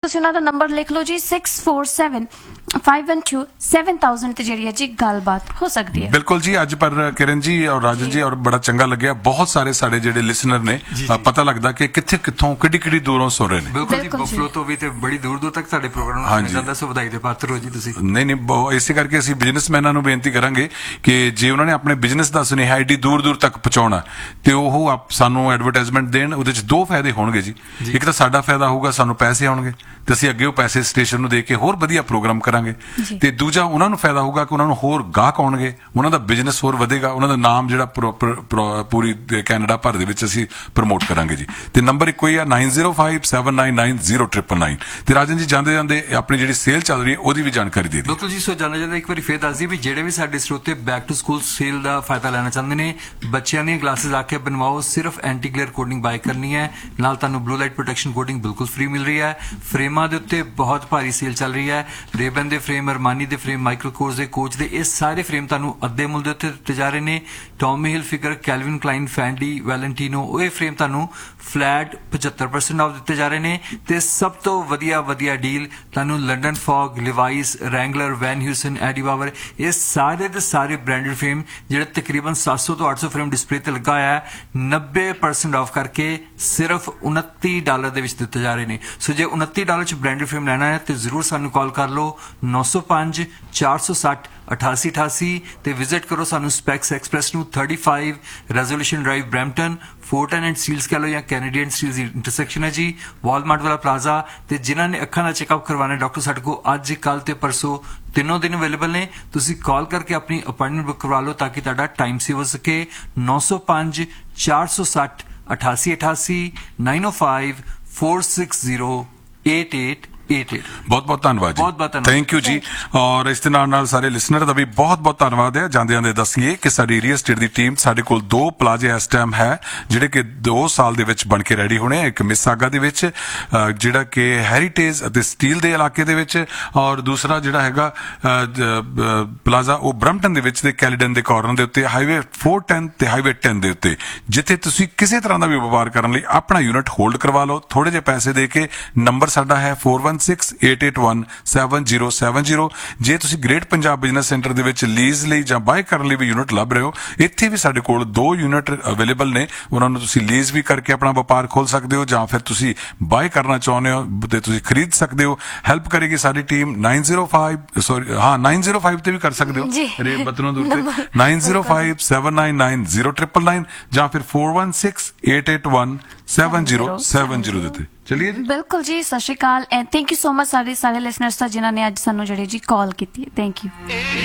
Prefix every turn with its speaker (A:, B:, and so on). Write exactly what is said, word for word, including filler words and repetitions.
A: ਤੁਸੀਂ ਉਹਨਾਂ ਦਾ ਨੰਬਰ ਲਿਖ ਲਓ ਜੀ six four seven five one two seven thousand ਤੇ ਜਿਹੜੀ ਹੈ ਜੀ ਗੱਲਬਾਤ ਹੋ ਸਕਦੀ ਹੈ।
B: ਬਿਲਕੁਲ ਜੀ। ਅੱਜ ਪਰ ਕਿਰਨ ਜੀ ਔਰ ਰਾਜਨ ਜੀ ਔਰ ਬੜਾ ਚੰਗਾ ਲੱਗਿਆ, ਬਹੁਤ ਸਾਰੇ ਸਾਡੇ ਜਿਹੜੇ ਲਿਸਨਰ ਨੇ ਪਤਾ ਲੱਗਦਾ ਕਿ ਕਿੱਥੇ ਕਿੱਥੋਂ ਕਿੱਡੀ ਕਿੱਡੀ ਦੂਰੋਂ ਸੁਣ ਰਹੇ ਨੇ।
C: ਬਿਲਕੁਲ ਜੀ, ਬਫਲੋ ਤੋਂ ਵੀ ਤੇ ਬੜੀ ਦੂਰ ਦੂਰ ਤੱਕ ਸਾਡੇ ਪ੍ਰੋਗਰਾਮ ਨੂੰ ਸੁਣਿਆ ਜਾਂਦਾ, ਸੋ ਵਧਾਈ ਦੇ ਪਾਤਰ ਹੋ ਜੀ ਤੁਸੀਂ।
B: ਨਹੀਂ ਨਹੀਂ, ਇਸੇ ਕਰਕੇ ਅਸੀਂ ਬਿਜ਼ਨਸਮੈਨਾਂ ਨੂੰ ਬੇਨਤੀ ਕਰਾਂਗੇ ਕਿ ਜੇ ਉਹਨਾਂ ਨੇ ਆਪਣੇ ਬਿਜ਼ਨਸ ਦਾ ਸੁਨੇਹਾ ਏਡੀ ਦੂਰ ਦੂਰ ਤੱਕ ਪਹੁੰਚਾਉਣਾ ਤੇ ਉਹ ਸਾਨੂੰ ਐਡਵਰਟਾਈਜ਼ਮੈਂਟ ਦੇਣ। ਉਹਦੇ ਚ ਦੋ ਫਾਇਦੇ ਹੋਣਗੇ ਜੀ। ਇੱਕ ਤਾਂ ਸਾਡਾ ਫਾਇਦਾ ਹੋਊਗਾ, ਸਾਨੂੰ ਪੈਸੇ ਆਉਣਗੇ ਤੇ ਅਸੀਂ ਅੱਗੇ ਉਹ ਪੈਸੇ ਸਟੇਸ਼ਨ ਨੂੰ ਦੇ ਕੇ ਹੋਰ ਵਧੀਆ ਪ੍ਰੋਗਰਾਮ ਕਰਾਂਗੇ, ਤੇ ਦੂਜਾ ਉਹਨਾਂ ਨੂੰ ਫਾਇਦਾ ਹੋਊਗਾ ਕਿ ਉਹਨਾਂ ਨੂੰ ਹੋਰ ਗਾਹਕ ਆਉਣਗੇ, ਉਹਨਾਂ ਦਾ ਬਿਜ਼ਨਸ ਹੋਰ ਵਧੇਗਾ, ਉਹਨਾਂ ਦਾ ਨਾਮ ਜਿਹੜਾ ਪੂਰੀ ਕੈਨੇਡਾ ਭਰ ਦੇ ਵਿੱਚ ਅਸੀਂ ਪ੍ਰਮੋਟ ਕਰਾਂਗੇ ਜੀ। ਤੇ ਨੰਬਰ ਇੱਕੋ ਹੀ ਆ ਨਾइन zero five seven nine nine zero triple nine. ਤੇ ਰਾਜਨ ਜੀ ਜਾਂਦੇ ਜਾਂਦੇ ਆਪਣੀ ਜਿਹੜੀ ਸੇਲ ਚੱਲ ਰਹੀ ਹੈ ਉਹਦੀ ਵੀ ਜਾਣਕਾਰੀ ਦੇ ਦਿਓ।
C: ਬਿਲਕੁਲ ਜੀ, ਸੋ ਜਾਣਾ ਜਾਂਦਾ ਇੱਕ ਵਾਰੀ ਫੇਰ ਦੱਸ ਦਈਏ ਵੀ ਜਿਹੜੇ ਵੀ ਸਾਡੇ ਸਰੋਤੇ ਬੈਕ ਟੂ ਸਕੂਲ ਸੇਲ ਦਾ ਫਾਇਦਾ ਲੈਣਾ ਚਾਹੁੰਦੇ ਨੇ, ਬੱਚਿਆਂ ਦੀਆਂ ਗਲਾਸਿਸ ਆ ਕੇ ਬਣਵਾਓ, ਸਿਰਫ ਐਂਟੀ ਗਲੇਅਰ ਕੋਟਿੰਗ ਬਾਈ ਕਰਨੀ ਹੈ, ਨਾਲ ਤੁਹਾਨੂੰ ਬਲੂ ਲਾਈਟ ਪ੍ਰੋਟੈਕਸ਼ਨ ਕੋਟਿੰਗ ਬਿਲਕੁਲ ਫ੍ਰੀ ਮਿਲ ਰਹੀ ਹੈ। ਫਰੇਮਾਂ ਦੇ ਉੱਤੇ ਬਹੁਤ ਭਾਰੀ ਸੇਲ ਚੱਲ ਰਹੀ ਹੈ, ਰੇਬਨ ਦੇ ਫਰੇਮ, ਅਰਮਾਨੀ ਦੇ ਫਰੇਮ, ਮਾਈਕਰੋ ਕੋਰਸ ਦੇ, ਕੋਚ ਦੇ, ਇਹ ਸਾਰੇ ਫਰੇਮ ਤੁਹਾਨੂੰ ਅੱਧੇ ਮੁੱਲ ਦੇ ਉੱਤੇ ਦਿੱਤੇ ਜਾ ਰਹੇ ਨੇ। ਟੌਮੀ ਹਿਲ ਫਿਗਰ, ਕੈਲਵਿਨ ਕਲਾਈਨ, ਫੈਂਡੀ, ਵੈਲੈਂਟੀਨੋ, ਉਹ ਇਹ ਫਰੇਮ ਤੁਹਾਨੂੰ ਫਲੈਟ ਪਝੱਤਰ ਪਰਸੈਂਟ ਆਫ ਦਿੱਤੇ ਜਾ ਰਹੇ ਨੇ। ਤੇ ਸਭ ਤੋਂ ਵਧੀਆ ਵਧੀਆ ਡੀਲ ਤੁਹਾਨੂੰ ਲੰਡਨ ਫੌਗ, ਲਿਵਾਈਸ, ਰੈਂਗਲਰ, ਵੈਨ ਹਿਊਸਨ, ਐਡੀ ਬਾਵਰ, ਇਹ ਸਾਰੇ ਦੇ ਸਾਰੇ ਬ੍ਰਾਂਡਡ ਫਰੇਮ ਜਿਹੜੇ ਤਕਰੀਬਨ ਸੱਤ ਸੌ ਤੋਂ ਅੱਠ ਸੌ ਫਰੇਮ ਡਿਸਪਲੇ ਤੇ ਲੱਗਾ ਹੋਇਆ ਹੈ, ਨੱਬੇ ਪਰਸੈਂਟ ਆਫ ਕਰਕੇ ਸਿਰਫ ਉਨੱਤੀ ਡਾਲਰ ਦੇ ਵਿੱਚ ਦਿੱਤੇ ਜਾ ਰਹੇ ਨੇ। ਸੋ ਜੇ ਉਨੱਤੀ ਡਾਲਰ ਚ ਬ੍ਰਾਂਡਡ ਫਰੇਮ ਲੈਣਾ ਹੈ ਤੇ ਜ਼ਰੂਰ ਸਾਨੂੰ ਕਾਲ ਕਰ ਲਓ नौ सौ पाँच चार सौ साठ अठासी अठासी ਤੇ ਵਿਜ਼ਿਟ ਕਰੋ ਸਾਨੂੰ ਸਪੈਕਸ ਐਕਸਪ੍ਰੈਸ ਨੂੰ पैंतीस resolution drive Brampton, ਫੋਰਟਨ and seals ਕਹ ਲਓ ਜਾਂ ਕੈਨੇਡੀਅਨ ਸਟੀਲਸ ਦੀ ਇੰਟਰਸੈਕਸ਼ਨ ਹੈ ਜੀ, ਵਾਲਮਾਰਟ ਵਾਲਾ ਪਲਾਜ਼ਾ। ਤੇ ਜਿਨ੍ਹਾਂ ਨੇ ਅੱਖਾਂ ਦਾ ਚੈੱਕਅਪ ਕਰਵਾਉਣਾ ਡਾਕਟਰ ਸਾਡੇ ਕੋਲ ਅੱਜ ਕੱਲ ਤੇ ਪਰਸੋਂ ਤਿੰਨੋਂ ਦਿਨ ਅਵੇਲੇਬਲ ਨੇ। ਤੁਸੀਂ ਕਾਲ ਕਰਕੇ ਆਪਣੀ ਅਪਾਇੰਟਮੈਂਟ ਬੁੱਕ ਕਰਵਾ ਲਓ ਤਾਂ ਕਿ ਤੁਹਾਡਾ ਟਾਈਮ ਸੇਵ ਹੋ ਸਕੇ। नौ सौ पाँच चार सौ साठ अठासी अठासी नाइन ओ five four six zero eight eight
B: बहुत बहुत धन्यवाद जी,
C: बहुत बहुत
B: थैंक यू जी। और इस दे नाल नाल सारे लिसनर का भी बहुत बहुत धन्यवाद है। जांदे जांदे दसीए कि साडी रीयल एस्टेट दी टीम साडे कोल दो प्लाजे इस टाइम है जिहड़े कि दो साल दे विच बन के रेडी होने। एक मिसागा दे विच जिहड़ा कि हैरीटेज अते स्टील दे इलाके दे विच, और दूसरा जिहड़ा हैगा प्लाजा ओ ब्रम्पटन दे विच दे कैलीडन दे कॉर्नर दे उत्ते हाईवे फोर टेन ते हाईवे टेन दे उत्ते, जिथे तुसीं किसी तरह दा भी व्यापार करन लई अपना यूनिट होल्ड करवा लो थोड़े जे पैसे दे के। नंबर साडा है four one six eight eight one seven zero seven zero. जे तुसीं ग्रेट पंजाब बिजनेस सेंटर दे विच लीज लई जां बाय करन लई भी यूनिट लभ रहे हो, इत्थे भी साडे कोल दो यूनिट अवेलेबल ने। उन्हां नूं तुसीं लीज भी करके अपना व्यापार खोल सकदे हो जां फिर तुसीं बाय करना चाहुंदे हो ते तुसीं खरीद सकदे हो। हेल्प करेगी साडी team nine zero five sorry हाँ नाइन जीरो फाइव ते भी कर सकदे हो रे बतनों दूर ते nine zero five seven nine nine zero triple nine जां फिर four one six eight eight one seven zero seven zero देते। चलिए जी,
A: बिल्कुल जी, सत श्री अकाल and thank you so much सारे सारे लिसनर्स ਦਾ ਜਿਨ੍ਹਾਂ ਨੇ ਅੱਜ ਸਾਨੂੰ ਜਿਹੜੇ ਜੀ ਕਾਲ ਕੀਤੀ ਹੈ। Thank you.